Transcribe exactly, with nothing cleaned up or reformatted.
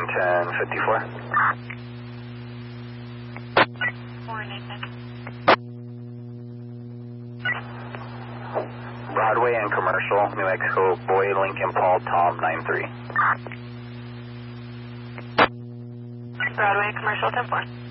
ten fifty-four. Broadway and Commercial, New Mexico, Boy, Lincoln, Paul, Tom, nine three. Broadway, Commercial, ten four.